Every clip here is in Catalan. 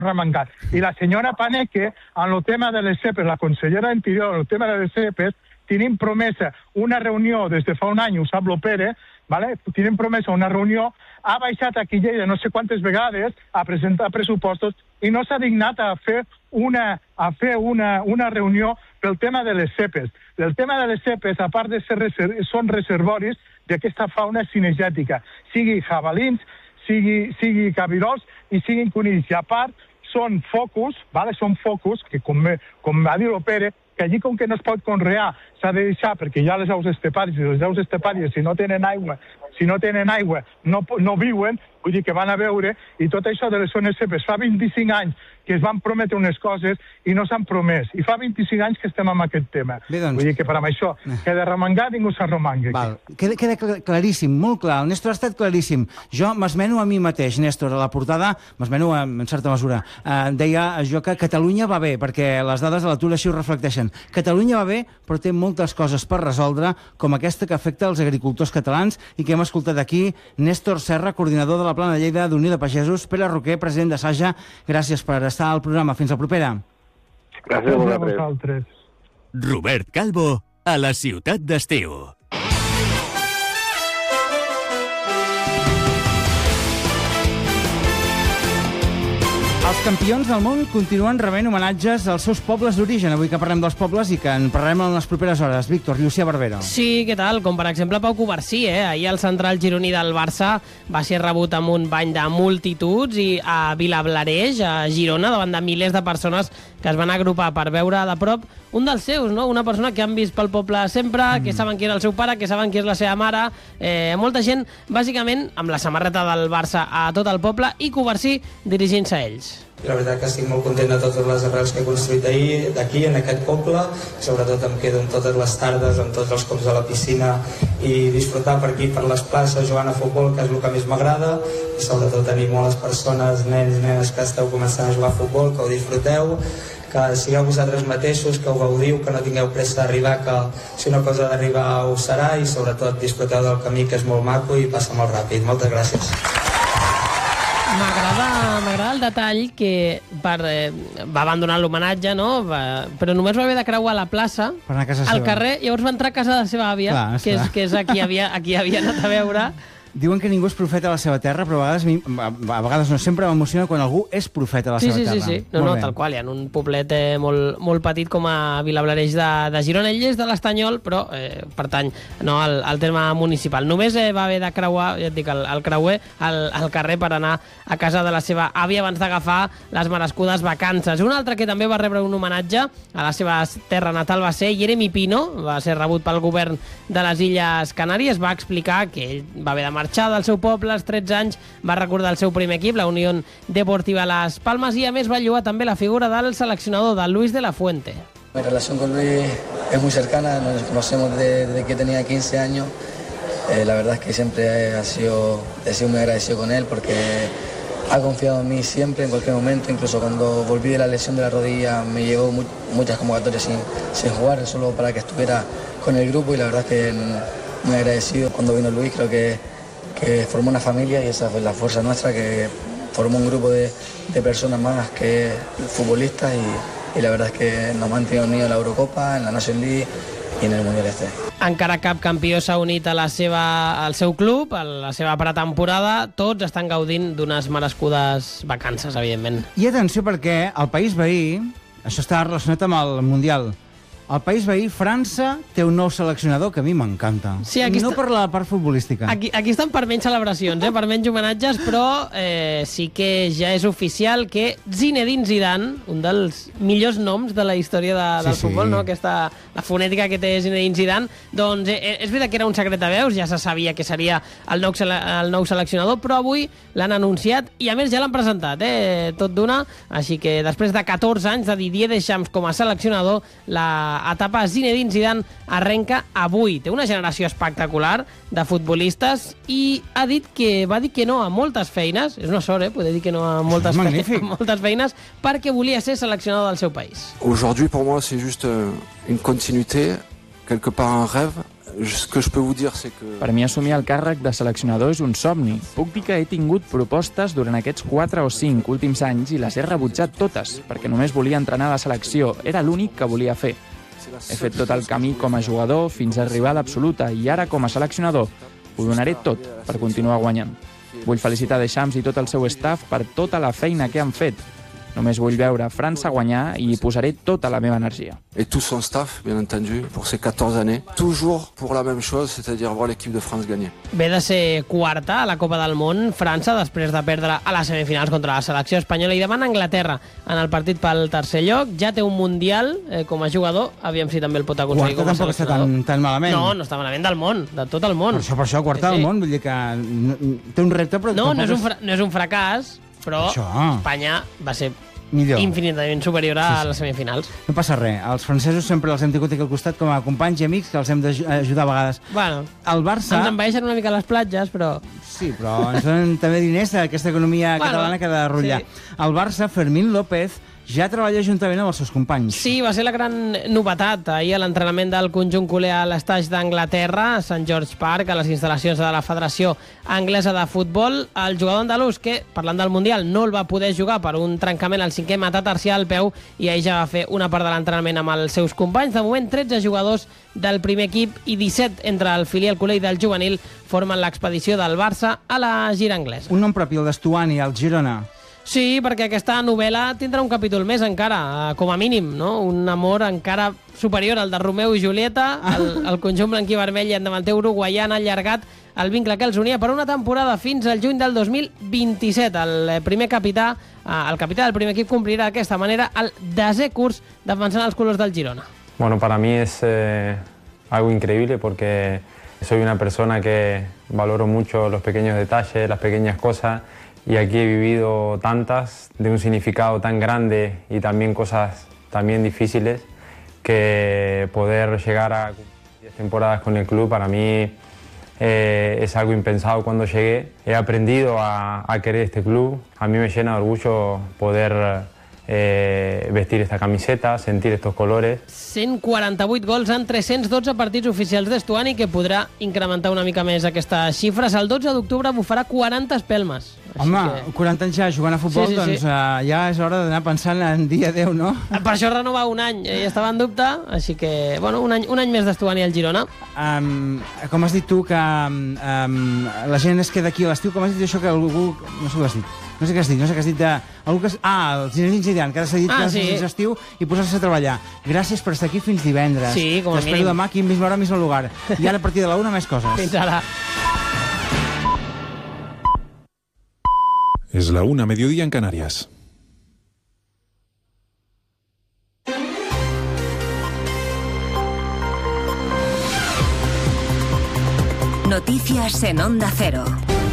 remengat. I la senyora Paneque, en el tema de les CEPES, la consellera anterior, en el tema de les CEPES, tenim promesa una reunió des de fa un any, ho sap el Pere, ¿vale? Tenim promesa una reunió, ha baixat aquí a Lleida no sé quantes vegades a presentar pressupostos i no s'ha dignat a fer una reunió pel tema de les CEPES. El tema de les CEPES, a part de ser són reservoris d'aquesta fauna cinegètica, sigui jabalins, sigui cabirols i siguin conills. I a part, són focus, ¿vale? Són focus que, com va dir el Pere, que allí com que no es pot conrear s'ha de deixar perquè hi ha les aus estepàries i les aus estepàries si no tenen aigua no viuen, vull dir que van a veure, i tot això de les zones CEPES fa 25 anys que es van prometre unes coses i no s'han promès, i fa 25 anys que estem amb aquest tema. Bé, doncs... Vull dir que per amb això, que de remengar ningú s'arromanga. Queda claríssim, molt clar, el Néstor ha estat claríssim. Jo m'esmeno a mi mateix, Néstor, a la portada, m'esmeno en certa mesura. Deia jo que Catalunya va bé, perquè les dades de l'atur així ho reflecteixen. Catalunya va bé, però té moltes coses per resoldre, com aquesta que afecta els agricultors catalans i que hem escoltat aquí. Néstor Serra, coordinador de la Plana de Lleida d'Unió de Pagesos, Pere Roquer, president de Saja, gràcies per estar al programa. Fins la propera. Gràcies a vosaltres. Robert Calvo, a la ciutat d'estiu. Els campions del món continuen rebent homenatges als seus pobles d'origen. Avui que parlem dels pobles i que en parlarem en les properes hores. Víctor, Llucia Barbero. Sí, què tal? Com per exemple Pau Covarsí, Ahir el central gironí del Barça va ser rebut amb un bany de multituds i a Vilablareix, a Girona, davant de milers de persones que es van agrupar per veure de prop un dels seus, no? Una persona que han vist pel poble sempre, que saben qui era el seu pare, que saben qui és la seva mare. Molta gent, bàsicament, amb la samarreta del Barça a tot el poble, i Covarsí dirigint-se a ells. La veritat que estic molt content de totes les arrels que he construït d'aquí, en aquest poble. Sobretot em quedo amb totes les tardes, amb tots els cops a la piscina i disfrutar per aquí, per les places, jugant a futbol, que és el que més m'agrada. I sobretot animo a les persones, nens, nenes que esteu començant a jugar a futbol, que ho disfruteu, que sigueu vosaltres mateixos, que ho gaudiu, que no tingueu pressa d'arribar, que si una cosa d'arribar ho serà, i sobretot disfruteu del camí, que és molt maco i passa molt ràpid. Moltes gràcies. M'agrada el detall que va abandonar l'homenatge, no? Però només va haver de creuar la plaça al carrer, llavors va entrar a casa de la seva àvia, que és a qui havia anat a veure. Diuen que ningú és profeta a la seva terra, però a vegades no, sempre m'emociona quan algú és profeta a la seva terra. Sí. No, tal qual, hi ha un poblet molt petit com a Vilablareix de Girona. Ell és de l'Estanyol, però pertany al terme municipal. Només va haver de creuar, ja et dic, el creuer al carrer per anar a casa de la seva àvia abans d'agafar les merescudes vacances. Un altre que també va rebre un homenatge a la seva terra natal va ser Jeremy Pino, va ser rebut pel govern de les Illes Canàries, va explicar que ell va haver de marxar del seu poble als 13 anys, va recordar el seu primer equip, la Unión Deportiva Las Palmas, y a més va lloar també la figura del seleccionador, de Luis de la Fuente. Mi relación con Luis es muy cercana, nos conocemos desde que tenía 15 años. La verdad es que siempre he sido muy agradecido con él porque ha confiado en mí siempre, en cualquier momento, incluso cuando volví de la lesión de la rodilla me llevó muchas convocatorias sin jugar, solo para que estuviera con el grupo, y la verdad es que muy agradecido. Cuando vino Luis creo que formó una familia, y esa fue la fuerza nuestra, que formó un grupo de personas más que futbolistas, y la verdad es que nos ha mantenido unidos en la Eurocopa, en la National League i en el Mundial este. Encara cap campió s'ha unit al seu club, a la seva pretemporada. Tots estan gaudint d'unes merescudes vacances, evidentment. I atenció, perquè el país veí, això està relacionat amb el Mundial, el país veí, França, té un nou seleccionador que a mi m'encanta. Sí, no per la part futbolística. Aquí estan per menys celebracions, per menys homenatges, però sí que ja és oficial que Zinedine Zidane, un dels millors noms de la història del futbol, no? La fonètica que té Zinedine Zidane, doncs és veritat que era un secret de veus, ja se sabia que seria el nou seleccionador, però avui l'han anunciat i a més ja l'han presentat, tot d'una, així que després de 14 anys de Didier Deschamps com a seleccionador, la etapa Zinedine Zidane arrenca avui. Té una generació espectacular de futbolistes i va dir que no a moltes feines, és una sort, poder dir que no a moltes feines, perquè volia ser seleccionador del seu país. Aujourd'hui, pour moi, c'est juste une continuité, quelque part un rêve. Per mi assumir el càrrec de seleccionador és un somni. Puc dir que he tingut propostes durant aquests 4 o 5 últims anys i les he rebutjat totes, perquè només volia entrenar a la selecció. Era l'únic que volia fer. He fet tot el camí com a jugador fins a arribar a l'absoluta i ara, com a seleccionador, ho donaré tot per continuar guanyant. Vull felicitar Deschamps i tot el seu staff per tota la feina que han fet. Només vull veure França guanyar i hi posaré tota la meva energia. Et tout son staff, bien entendu, pour ces 14 années, toujours pour la même chose, c'est-à-dire voir l'équipe de France gagner. Ve de ser quarta a la Copa del Món, França, després de perdre a les semifinals contra la selecció espanyola, i davant Anglaterra en el partit pel tercer lloc. Ja té un Mundial com a jugador, aviam si també el pot aconseguir com a tampoc seleccionador. està tan malament. No, no està malament del món, de tot el món. Per això quarta del món, vull dir que té un repte, però no és un fracàs, però Espanya va ser infinitament superior a les semifinals. No passa res. Els francesos sempre els hem tingut aquí al costat com a companys i amics que els hem d'ajudar a vegades. Bueno, el Barça... ens envaeixen una mica les platges, però... Sí, però ens donen també diners a aquesta economia catalana que ha de rotllar. Sí. El Barça, Fermín López, ja treballa juntament amb els seus companys. Sí, va ser la gran novetat ahir a l'entrenament del conjunt culer a l'estaix d'Anglaterra, a St. George Park, a les instal·lacions de la Federació Anglesa de Futbol. El jugador andalús, que, parlant del Mundial, no el va poder jugar per un trencament al 5è metatarsià al peu, i ahir ja va fer una part de l'entrenament amb els seus companys. De moment, 13 jugadors del primer equip i 17 entre el filial culer i del juvenil formen l'expedició del Barça a la gira anglesa. Un nom propi, el d'Estuani, el Girona. Sí, perquè aquesta novel·la tindrà un capítol més encara, com a mínim, no? Un amor encara superior al de Romeu i Julieta, el conjunt blanquí vermell i en davanter uruguaià han allargat el vincle que els unia per una temporada fins al juny del 2027. El capità del primer equip complirà d'aquesta manera el 10è curs defensant els colors del Girona. Bueno, para mí es algo increíble porque soy una persona que valoro mucho los pequeños detalles, las pequeñas cosas. Y aquí he vivido tantas, de un significado tan grande y también cosas también difíciles, que poder llegar a 10 temporadas con el club para mí es algo impensado cuando llegué. He aprendido a querer este club. A mí me llena de orgullo poder vestir esta camiseta, sentir estos colores. 148 gols en 312 partits oficials d'Estuani, que podrà incrementar una mica més aquestes xifres. El 12 d'octubre bufarà 40 espelmes. Home, 40 anys ja jugant a futbol, sí. Doncs ja és hora d'anar pensant en dia 10, no? Per això renova un any, ja estava en dubte, així que, bueno, un any més d'Estuani al Girona. Com has dit tu que la gent es queda aquí a l'estiu, com has dit això que algú... No sé què has dit. No sé què has dit de... el Zinedine Zidane, que ha decidit que és estiu i posar-se a treballar. Gràcies per estar aquí fins divendres. Sí, com a mínim. T'espero demà aquí, misma hora, mismo lugar. I ara a partir de la 1 més coses. Fins ara. Es la 1, mediodía en Canarias. Noticias en Onda Cero.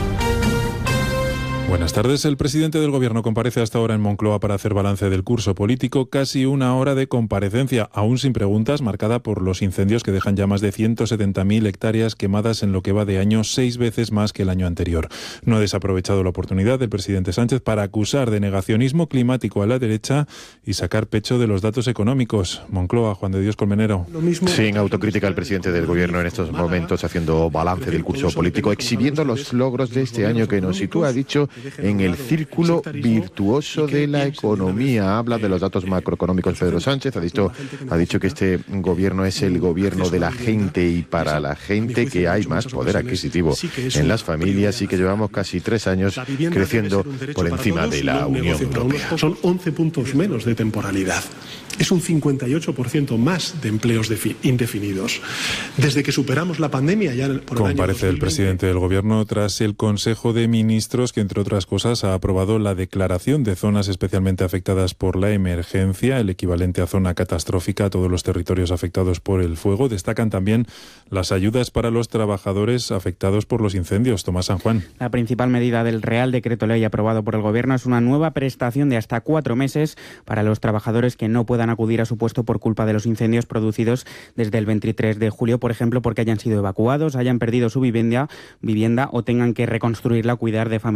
Buenas tardes. El presidente del Gobierno comparece hasta ahora en Moncloa para hacer balance del curso político. Casi una hora de comparecencia, aún sin preguntas, marcada por los incendios que dejan ya más de 170.000 hectáreas quemadas en lo que va de año, 6 veces más que el año anterior. No ha desaprovechado la oportunidad el presidente Sánchez para acusar de negacionismo climático a la derecha y sacar pecho de los datos económicos. Moncloa, Juan de Dios Colmenero. Sin autocrítica, el presidente del Gobierno en estos momentos haciendo balance del curso político, exhibiendo los logros de este año que nos sitúa, ha dicho, en el círculo virtuoso de la economía. Habla de los datos macroeconómicos Pedro Sánchez, ha dicho que este gobierno es el gobierno de la gente y para la gente, que hay más poder adquisitivo en las familias y que llevamos casi 3 años creciendo por encima de la Unión Europea. Son 11 puntos menos de temporalidad. Es un 58% más de empleos indefinidos. Desde que superamos la pandemia ya por el año 2020. Comparece el presidente del Gobierno tras el Consejo de Ministros que, entre otras cosas, ha aprobado la declaración de zonas especialmente afectadas por la emergencia, el equivalente a zona catastrófica a todos los territorios afectados por el fuego. Destacan también las ayudas para los trabajadores afectados por los incendios. Tomás San Juan. La principal medida del Real Decreto Ley aprobado por el Gobierno es una nueva prestación de hasta 4 meses para los trabajadores que no puedan acudir a su puesto por culpa de los incendios producidos desde el 23 de julio, por ejemplo, porque hayan sido evacuados, hayan perdido su vivienda o tengan que reconstruirla o cuidar de familiares afectados.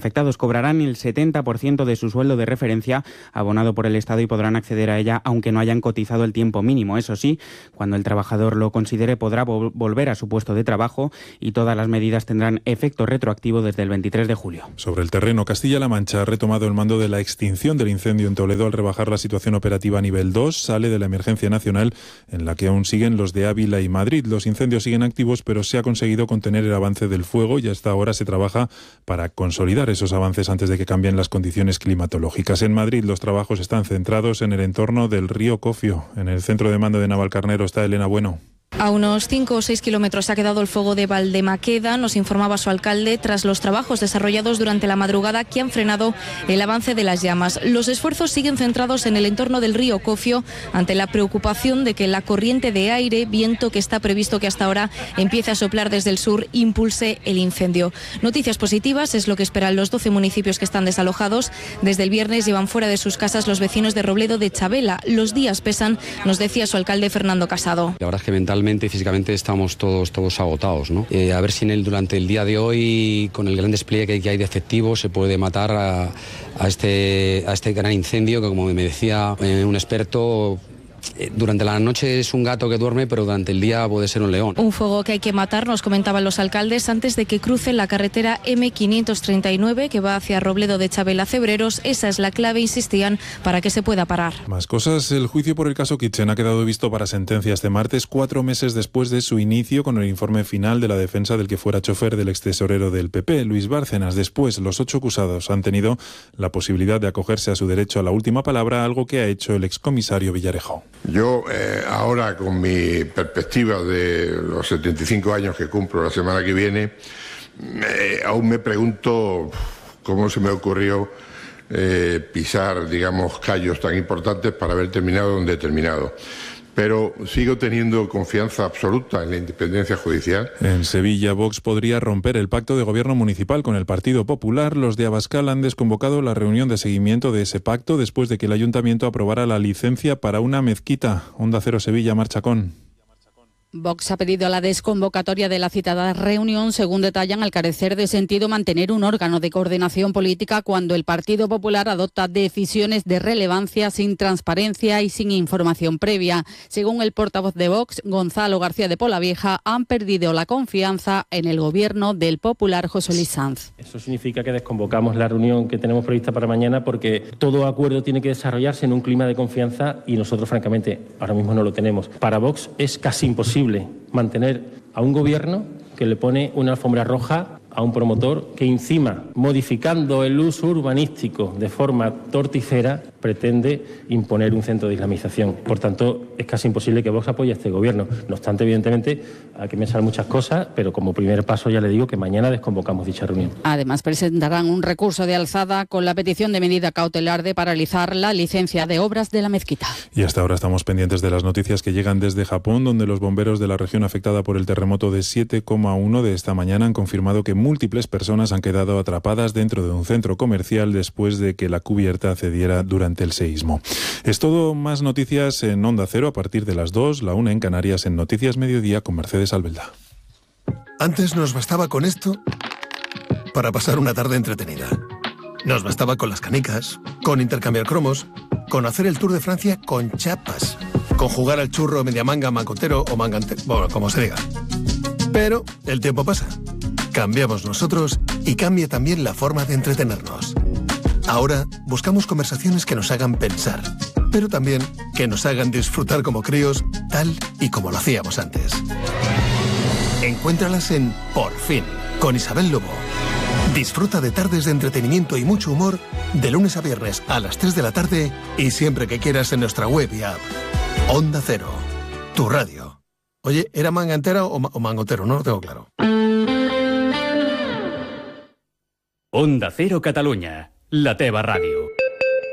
afectados cobrarán el 70% de su sueldo de referencia abonado por el Estado y podrán acceder a ella aunque no hayan cotizado el tiempo mínimo. Eso sí, cuando el trabajador lo considere podrá volver a su puesto de trabajo y todas las medidas tendrán efecto retroactivo desde el 23 de julio. Sobre el terreno, Castilla-La Mancha ha retomado el mando de la extinción del incendio en Toledo al rebajar la situación operativa a nivel 2, sale de la emergencia nacional en la que aún siguen los de Ávila y Madrid. Los incendios siguen activos, pero se ha conseguido contener el avance del fuego y hasta ahora se trabaja para consolidar esos avances antes de que cambien las condiciones climatológicas. En Madrid los trabajos están centrados en el entorno del río Cofio. En el centro de mando de Navalcarnero está Elena Bueno. A unos 5 o 6 kilómetros ha quedado el fuego de Valdemaqueda, nos informaba su alcalde, tras los trabajos desarrollados durante la madrugada que han frenado el avance de las llamas. Los esfuerzos siguen centrados en el entorno del río Cofio, ante la preocupación de que la corriente de aire, viento que está previsto que hasta ahora empiece a soplar desde el sur, impulse el incendio. Noticias positivas es lo que esperan los 12 municipios que están desalojados. Desde el viernes llevan fuera de sus casas los vecinos de Robledo de Chabela. Los días pesan, nos decía su alcalde Fernando Casado. La verdad es que mentalmente y físicamente estamos todos agotados, ¿no? A ver si durante el día de hoy, con el gran despliegue que hay de efectivos, se puede matar a este gran incendio que, como me decía un experto, durante la noche es un gato que duerme, pero durante el día puede ser un león. Un fuego que hay que matar, nos comentaban los alcaldes, antes de que crucen la carretera M539 que va hacia Robledo de Chabela Cebreros. Esa es la clave, insistían, para que se pueda parar. Más cosas. El juicio por el caso Kitchen ha quedado visto para sentencia este martes, 4 meses después de su inicio, con el informe final de la defensa del que fuera chofer del extesorero del PP, Luis Bárcenas. Después, los 8 acusados han tenido la posibilidad de acogerse a su derecho a la última palabra, algo que ha hecho el excomisario Villarejo. Yo ahora, con mi perspectiva de los 75 años que cumplo la semana que viene, aún me pregunto cómo se me ocurrió pisar, digamos, callos tan importantes para haber terminado donde he terminado. Pero sigo teniendo confianza absoluta en la independencia judicial. En Sevilla, Vox podría romper el pacto de gobierno municipal con el Partido Popular. Los de Abascal han desconvocado la reunión de seguimiento de ese pacto después de que el ayuntamiento aprobara la licencia para una mezquita. Onda Cero Sevilla, Marcha con. Vox ha pedido la desconvocatoria de la citada reunión, según detallan, al carecer de sentido mantener un órgano de coordinación política cuando el Partido Popular adopta decisiones de relevancia sin transparencia y sin información previa. Según el portavoz de Vox, Gonzalo García de Polavieja, han perdido la confianza en el gobierno del popular José Luis Sanz. Eso significa que desconvocamos la reunión que tenemos prevista para mañana, porque todo acuerdo tiene que desarrollarse en un clima de confianza y nosotros, francamente, ahora mismo no lo tenemos. Para Vox es casi imposible mantener a un gobierno que le pone una alfombra roja a un promotor que, encima, modificando el uso urbanístico de forma torticera, pretende imponer un centro de islamización. Por tanto, es casi imposible que Vox apoye a este gobierno. No obstante, evidentemente, hay que pensar muchas cosas, pero como primer paso ya le digo que mañana desconvocamos dicha reunión. Además, presentarán un recurso de alzada con la petición de medida cautelar de paralizar la licencia de obras de la mezquita. Y hasta ahora estamos pendientes de las noticias que llegan desde Japón, donde los bomberos de la región afectada por el terremoto de 7,1 de esta mañana han confirmado que múltiples personas han quedado atrapadas dentro de un centro comercial después de que la cubierta cediera durante el seísmo. Es todo. Más noticias en Onda Cero a partir de las 2, la 1 en Canarias, en Noticias Mediodía con Mercedes Albelda. Antes nos bastaba con esto para pasar una tarde entretenida. Nos bastaba con las canicas, con intercambiar cromos, con hacer el Tour de Francia con chapas, con jugar al churro, mediamanga, mangotero o mangante, bueno, como se diga. Pero el tiempo pasa. Cambiamos nosotros y cambia también la forma de entretenernos. Ahora buscamos conversaciones que nos hagan pensar, pero también que nos hagan disfrutar como críos, tal y como lo hacíamos antes. Encuéntralas en Por Fin, con Isabel Lobo. Disfruta de tardes de entretenimiento y mucho humor de lunes a viernes a las 3 de la tarde y siempre que quieras en nuestra web y app. Onda Cero, tu radio. Oye, ¿era mangantera o mangotero? No lo tengo claro. Onda Cero Catalunya, la teva ràdio.